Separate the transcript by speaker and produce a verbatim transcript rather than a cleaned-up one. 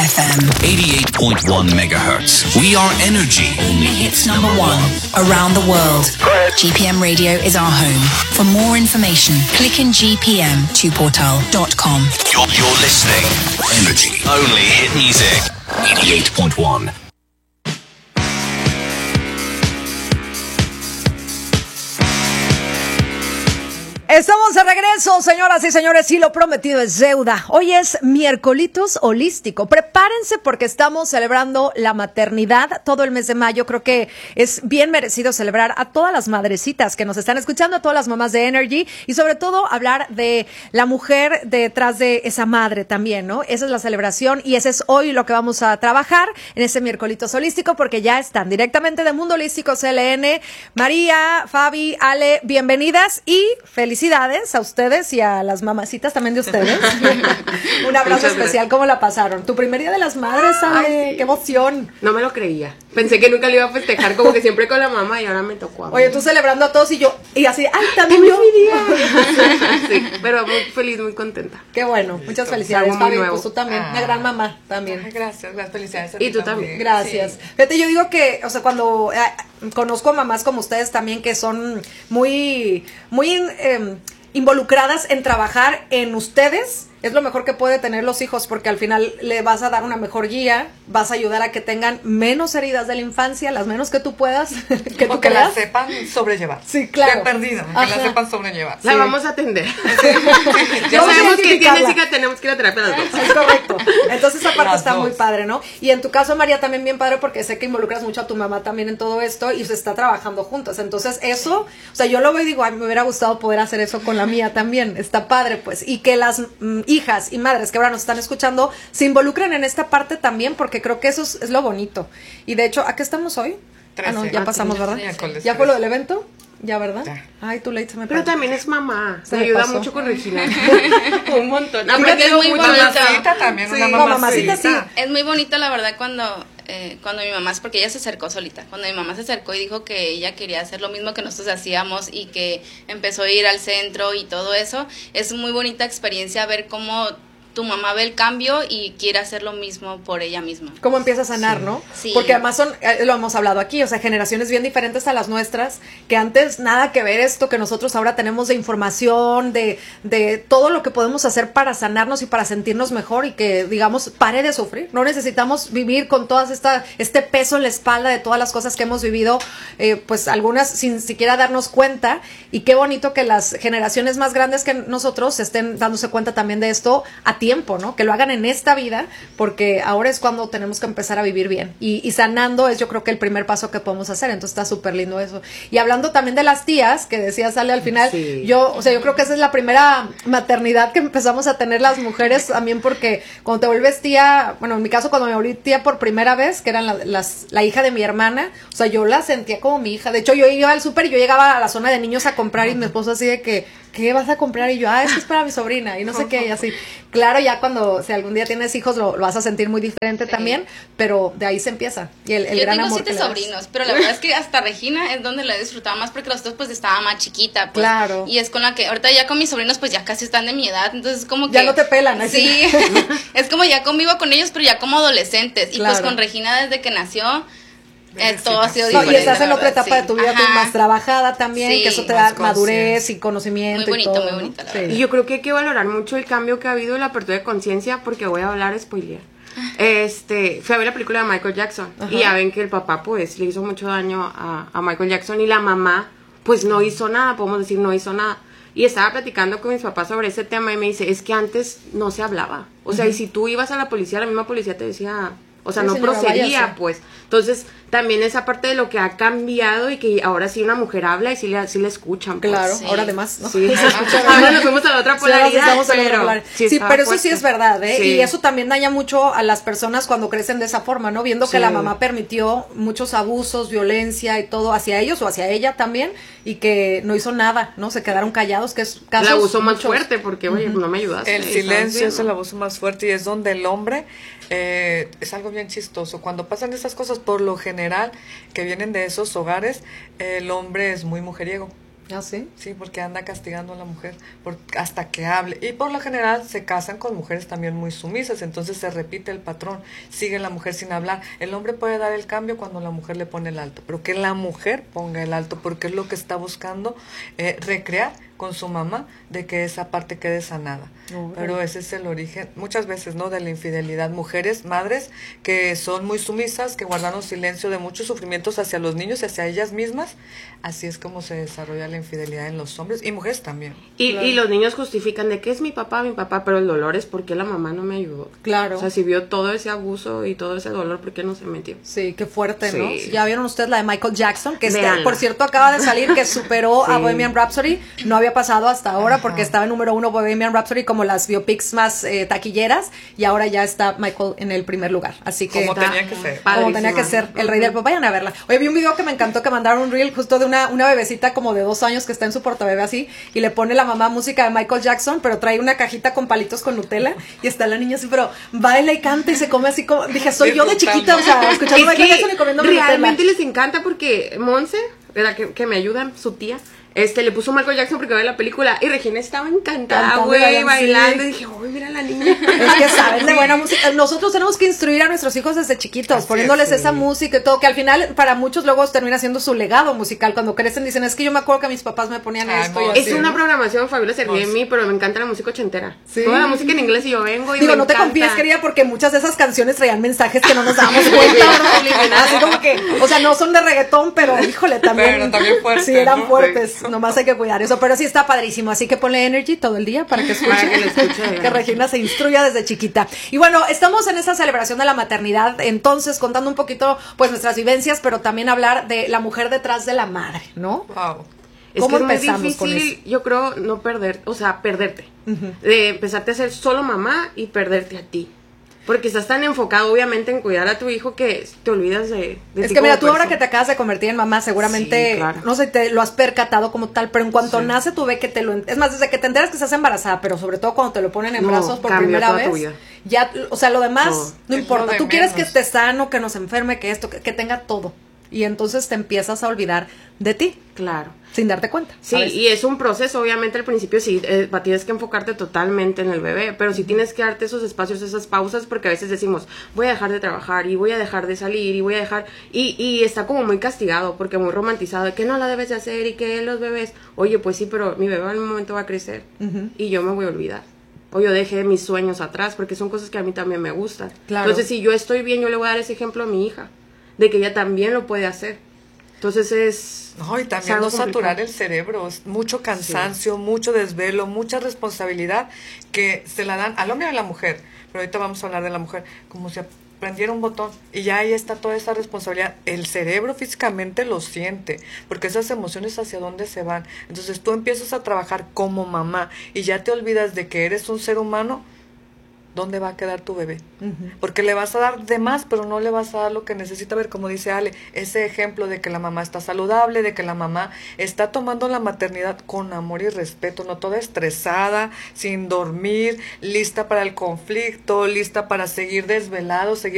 Speaker 1: F M.
Speaker 2: eighty-eight point one megahertz. We are energy.
Speaker 1: Only hits number one around the world. G P M Radio is our home. For more information, click in g p m two portal dot com.
Speaker 2: You're, you're listening. Energy. Only hit music. eighty-eight point one.
Speaker 3: Estamos de regreso, señoras y señores, y lo prometido es deuda. Hoy es miércolitos holístico. Prepárense porque estamos celebrando la maternidad todo el mes de mayo. Creo que es bien merecido celebrar a todas las madrecitas que nos están escuchando, a todas las mamás de Energy, y sobre todo hablar de la mujer detrás de esa madre también, ¿no? Esa es la celebración y ese es hoy lo que vamos a trabajar en ese miércolitos holístico, porque ya están directamente de Mundo Holístico C L N. María, Fabi, Ale, bienvenidas y felicidades. Felicidades a ustedes y a las mamacitas también de ustedes. Un abrazo especial. ¿Cómo la pasaron? Tu primer día de las madres, Ale. Ay, sí. ¡Qué emoción!
Speaker 4: No me lo creía. Pensé que nunca le iba a festejar, como que siempre con la mamá, y ahora me tocó a mí.
Speaker 3: Oye, tú celebrando a todos y yo, y así, ¡ay, también yo!
Speaker 4: mi día! Sí, pero muy feliz, muy contenta.
Speaker 3: Qué bueno. Muchas
Speaker 4: Listo.
Speaker 3: felicidades, Fabi. Pues tú también, ah. una gran mamá también.
Speaker 5: Ay, gracias, las felicidades.
Speaker 4: Y tú también.
Speaker 3: Gracias.
Speaker 4: Sí.
Speaker 3: Fíjate, yo digo que, o sea, cuando eh, conozco a mamás como ustedes también que son muy, muy... Eh, involucradas en trabajar en ustedes, es lo mejor que puede tener los hijos, porque al final le vas a dar una mejor guía, vas a ayudar a que tengan menos heridas de la infancia, las menos que tú puedas, que
Speaker 5: o
Speaker 3: tú
Speaker 5: que
Speaker 3: creas.
Speaker 5: las sepan sobrellevar.
Speaker 3: Sí, claro.
Speaker 5: Que he perdido, que las sepan sobrellevar.
Speaker 4: La
Speaker 5: sí.
Speaker 4: vamos a atender.
Speaker 3: Sí.
Speaker 4: Ya sabemos que tienes y que tenemos que ir a terapia las dos.
Speaker 3: Es correcto. Entonces esa parte
Speaker 5: Las
Speaker 3: está
Speaker 5: dos.
Speaker 3: muy padre, ¿no? Y en tu caso, María, también bien padre, porque sé que involucras mucho a tu mamá también en todo esto y se está trabajando juntas. Entonces eso, o sea, yo lo veo y digo, ay, me hubiera gustado poder hacer eso con la mía también. Está padre, pues. Y que las mm, hijas y madres que ahora nos están escuchando se involucren en esta parte también, porque creo que eso es, es lo bonito. Y de hecho, ¿a qué estamos hoy?
Speaker 5: trece.
Speaker 3: Ah, no, ya pasamos, ¿verdad?
Speaker 5: Miércoles
Speaker 3: ¿Ya fue lo del evento? Ya, ¿verdad?
Speaker 5: Ya.
Speaker 3: Ay, tú Leite, me
Speaker 4: Pero
Speaker 3: parece.
Speaker 4: también es mamá.
Speaker 3: Se
Speaker 4: me
Speaker 3: me
Speaker 4: ayuda
Speaker 3: pasó.
Speaker 4: mucho con Regina. Un montón.
Speaker 6: Fíjate,
Speaker 4: Aprendido
Speaker 6: es muy
Speaker 4: mucho.
Speaker 6: bonito.
Speaker 5: Mamacita también,
Speaker 3: Sí,
Speaker 5: una
Speaker 3: no,
Speaker 5: mamacita.
Speaker 3: mamacita sí.
Speaker 6: Es muy bonito, la verdad, cuando eh, cuando mi mamá, porque ella se acercó solita, cuando mi mamá se acercó y dijo que ella quería hacer lo mismo que nosotros hacíamos y que empezó a ir al centro y todo eso, es muy bonita experiencia ver cómo tu mamá ve el cambio y quiere hacer lo mismo por ella misma.
Speaker 3: Cómo empieza a sanar,
Speaker 5: Sí.
Speaker 3: ¿no?
Speaker 6: Sí.
Speaker 3: Porque además son, eh, lo hemos hablado aquí, o sea, generaciones bien diferentes a las nuestras, que antes nada que ver esto que nosotros ahora tenemos de información, de, de todo lo que podemos hacer para sanarnos y para sentirnos mejor y que, digamos, pare de sufrir. No necesitamos vivir con todas esta, este peso en la espalda de todas las cosas que hemos vivido, eh, pues algunas sin siquiera darnos cuenta, y qué bonito que las generaciones más grandes que nosotros estén dándose cuenta también de esto a tiempo, ¿no? Que lo hagan en esta vida, porque ahora es cuando tenemos que empezar a vivir bien. Y, y sanando es, yo creo que el primer paso que podemos hacer. Entonces está súper lindo eso. Y hablando también de las tías, que decía Sale al final,
Speaker 4: Sí.
Speaker 3: yo, o sea, yo creo que esa es la primera maternidad que empezamos a tener las mujeres también, porque cuando te vuelves tía, bueno, en mi caso cuando me volví tía por primera vez, que eran la, las, la hija de mi hermana, o sea, yo la sentía como mi hija. De hecho, yo iba al súper y yo llegaba a la zona de niños a comprar y mi esposo así de que, ¿qué vas a comprar? Y yo, ah, esto es para mi sobrina y no sé qué, y así. Claro, ya cuando, si algún día tienes hijos, lo, lo vas a sentir muy diferente
Speaker 6: Sí.
Speaker 3: también, pero de ahí se empieza. Y el, el
Speaker 6: Yo
Speaker 3: gran
Speaker 6: tengo
Speaker 3: amor
Speaker 6: siete
Speaker 3: que le das.
Speaker 6: sobrinos, pero la verdad es que hasta Regina es donde la he disfrutado más, porque los dos pues estaba más chiquita, pues.
Speaker 3: Claro.
Speaker 6: Y es con la que, ahorita ya con mis sobrinos pues ya casi están de mi edad, entonces como que...
Speaker 3: Ya no te pelan, así.
Speaker 6: Sí, es como ya convivo con ellos, pero ya como adolescentes. Y
Speaker 3: Claro.
Speaker 6: pues con Regina desde que nació, eh,
Speaker 5: Sí,
Speaker 6: todo ha sido
Speaker 3: No,
Speaker 6: diferente.
Speaker 3: y estás en
Speaker 6: la
Speaker 3: otra
Speaker 6: verdad,
Speaker 3: etapa
Speaker 6: sí.
Speaker 3: de tu vida pues,
Speaker 6: Ajá.
Speaker 3: más trabajada también,
Speaker 6: Sí,
Speaker 3: que eso te
Speaker 5: más
Speaker 3: da madurez
Speaker 5: conciencia.
Speaker 3: y conocimiento
Speaker 6: Muy bonito,
Speaker 3: y todo.
Speaker 6: muy
Speaker 3: ¿no?
Speaker 6: bonito, la
Speaker 3: Sí.
Speaker 6: verdad.
Speaker 4: Y yo creo que hay que valorar mucho el cambio que ha habido en la apertura de conciencia, porque voy a hablar spoiler. Este, fui a ver la película de Michael Jackson.
Speaker 3: Ajá.
Speaker 4: Y ya ven que el papá pues le hizo mucho daño a, a Michael Jackson, y la mamá pues no hizo nada, podemos decir no hizo nada. Y estaba platicando con mis papás sobre ese tema y me dice, es que antes no se hablaba. O sea, y si tú ibas a la policía, la misma policía te decía, o sea,
Speaker 3: Sí,
Speaker 4: no
Speaker 3: señora,
Speaker 4: procedía,
Speaker 3: váyase.
Speaker 4: pues. Entonces, también esa parte de lo que ha cambiado, y que ahora sí una mujer habla y sí le, sí le escuchan, pues.
Speaker 3: Claro,
Speaker 6: Sí.
Speaker 3: ahora además, ¿no?
Speaker 4: Sí.
Speaker 3: Se escucha
Speaker 4: Ahora
Speaker 3: bien.
Speaker 4: nos fuimos a la otra
Speaker 3: Sí, ahora sí
Speaker 4: polaridad,
Speaker 3: estamos en la
Speaker 4: pero
Speaker 3: otra polaridad.
Speaker 4: sí
Speaker 3: Sí,
Speaker 4: estaba
Speaker 3: pero eso sí
Speaker 4: fuerte.
Speaker 3: es verdad, ¿eh?
Speaker 4: Sí.
Speaker 3: Y eso también daña mucho a las personas cuando crecen de esa forma, ¿no? Viendo que
Speaker 4: Sí.
Speaker 3: la mamá permitió muchos abusos, violencia y todo hacia ellos o hacia ella también, y que no hizo nada, ¿no? Se quedaron callados, que es casos
Speaker 4: El abuso más
Speaker 3: muchos.
Speaker 4: fuerte, porque, oye, no me ayudaste.
Speaker 5: El
Speaker 4: ¿sabes?
Speaker 5: silencio es
Speaker 4: Sí,
Speaker 5: el
Speaker 4: ¿no?
Speaker 5: abuso más fuerte, y es donde el hombre eh, es algo bien chistoso. Cuando pasan esas cosas, por lo general, que vienen de esos hogares, el hombre es muy mujeriego.
Speaker 3: ¿Ah, sí?
Speaker 5: Sí, porque anda castigando a la mujer por, hasta que hable. Y por lo general se casan con mujeres también muy sumisas, entonces se repite el patrón. Sigue la mujer sin hablar. El hombre puede dar el cambio cuando la mujer le pone el alto, pero que la mujer ponga el alto, porque es lo que está buscando eh, recrear con su mamá, de que esa parte quede sanada. Oh, pero ese es el origen, muchas veces, ¿no?, de la infidelidad. Mujeres, madres, que son muy sumisas, que guardaron silencio de muchos sufrimientos hacia los niños y hacia ellas mismas. Así es como se desarrolla la infidelidad en los hombres y mujeres también.
Speaker 4: Y,
Speaker 3: claro.
Speaker 4: y los niños justifican de que es mi papá, mi papá, pero el dolor es porque la mamá no me ayudó.
Speaker 3: Claro.
Speaker 4: O sea, si vio todo ese abuso y todo ese dolor, ¿por qué no se metió?
Speaker 3: Sí, qué fuerte,
Speaker 4: sí.
Speaker 3: ¿no? Ya vieron ustedes la de Michael Jackson, que está, por cierto acaba de salir, que superó sí. a Bohemian Rhapsody. No había pasado hasta ahora. Ajá. Porque estaba en número uno Bohemian Rhapsody como las biopics más eh, taquilleras, y ahora ya está Michael en el primer lugar, así que
Speaker 5: como tenía que ser,
Speaker 3: como tenía que ser, el rey del pop. Vayan a verla. Oye, vi un video que me encantó, que mandaron un reel justo de una, una bebecita como de dos años que está en su portabebé así, y le pone la mamá música de Michael Jackson, pero trae una cajita con palitos con Nutella, y está la niña así, pero baila y canta y se come así como, dije, soy yo de chiquita, o sea, escuchando
Speaker 4: es
Speaker 3: Michael Jackson y comiendo Nutella.
Speaker 4: Realmente les encanta porque Monse, ¿verdad? Que, que me ayuda, su tía, Este, le puso Michael Jackson porque ve la película y Regina estaba encantada, güey, bailando, sí. Y dije, uy, mira la niña.
Speaker 3: Es que saben de buena música. Nosotros tenemos que instruir a nuestros hijos desde chiquitos, así poniéndoles es, sí. esa música y todo, que al final para muchos luego termina siendo su legado musical. Cuando crecen dicen, es que yo me acuerdo que mis papás me ponían Ay, esto.
Speaker 4: No,
Speaker 3: y
Speaker 4: es
Speaker 3: así,
Speaker 4: una
Speaker 3: ¿no?
Speaker 4: programación fabulosa en mí, pero me encanta la música ochentera.
Speaker 3: ¿Sí?
Speaker 4: Toda la música en inglés y yo vengo y
Speaker 3: Digo,
Speaker 4: me
Speaker 3: no
Speaker 4: encanta.
Speaker 3: te confíes, querida, porque muchas de esas canciones traían mensajes que no nos dábamos cuenta. Así como que, o sea, no son de reggaetón, pero híjole, también.
Speaker 5: Pero también fuertes.
Speaker 3: Sí, eran
Speaker 5: ¿no?
Speaker 3: fuertes.
Speaker 5: Sí.
Speaker 3: Nomás hay que cuidar eso. Pero sí está padrísimo. Así que ponle Energy todo el día para que escuche.
Speaker 4: Para que, escuche,
Speaker 3: que Regina se instruya desde chiquita. Y bueno, estamos en esa celebración de la maternidad. Entonces, contando un poquito, pues, nuestras vivencias, pero también hablar de la mujer detrás de la madre, ¿no?
Speaker 5: Wow.
Speaker 4: Es
Speaker 3: ¿Cómo
Speaker 4: que es
Speaker 3: empezamos
Speaker 4: muy difícil,
Speaker 3: con eso?
Speaker 4: yo creo, no perder, o sea, perderte. Uh-huh. De empezarte a ser solo mamá y perderte a ti. Porque estás tan enfocado, obviamente, en cuidar a tu hijo que te olvidas de, de
Speaker 3: Es
Speaker 4: ti
Speaker 3: que mira,
Speaker 4: como
Speaker 3: tú
Speaker 4: persona.
Speaker 3: ahora que te acabas de convertir en mamá, seguramente,
Speaker 4: sí, claro.
Speaker 3: no sé, te lo has percatado como tal, pero en cuanto
Speaker 4: sí.
Speaker 3: nace, tú ves que te lo... Es más, desde que te enteras que estás embarazada, pero sobre todo cuando te lo ponen en
Speaker 4: no,
Speaker 3: brazos por primera
Speaker 4: toda
Speaker 3: vez,
Speaker 4: tu vida.
Speaker 3: ya, o sea, lo demás
Speaker 4: no,
Speaker 3: no importa. Tú
Speaker 5: menos.
Speaker 3: quieres que esté sano, que no se enferme, que esto, que, que tenga todo. Y entonces te empiezas a olvidar de ti.
Speaker 4: Claro.
Speaker 3: Sin darte cuenta.
Speaker 4: Sí,
Speaker 3: ¿sabes?
Speaker 4: y es un proceso, obviamente al principio sí, eh, tienes que enfocarte totalmente en el bebé, pero sí tienes que darte esos espacios, esas pausas, porque a veces decimos, voy a dejar de trabajar y voy a dejar de salir y voy a dejar, y, y está como muy castigado, porque muy romantizado, de que no la debes de hacer y que los bebés, oye, pues sí, pero mi bebé en un momento va a crecer uh-huh. y yo me voy a olvidar. O yo dejé mis sueños atrás, porque son cosas que a mí también me gustan. Claro. Entonces, si yo estoy bien, yo le voy a dar ese ejemplo a mi hija, de que ella también lo puede hacer. Entonces es...
Speaker 5: No, y también no saturar el cerebro, es mucho cansancio, sí. mucho desvelo, mucha responsabilidad que se la dan al hombre y a la mujer, pero ahorita vamos a hablar de la mujer, como si prendiera un botón y ya ahí está toda esa responsabilidad. El cerebro físicamente lo siente, porque esas emociones hacia dónde se van. Entonces tú empiezas a trabajar como mamá y ya te olvidas de que eres un ser humano. ¿Dónde va a quedar tu bebé? Uh-huh. Porque le vas a dar de más, pero no le vas a dar lo que necesita ver, como dice Ale, ese ejemplo de que la mamá está saludable, de que la mamá está tomando la maternidad con amor y respeto, no toda estresada, sin dormir, lista para el conflicto, lista para seguir desvelado, seguir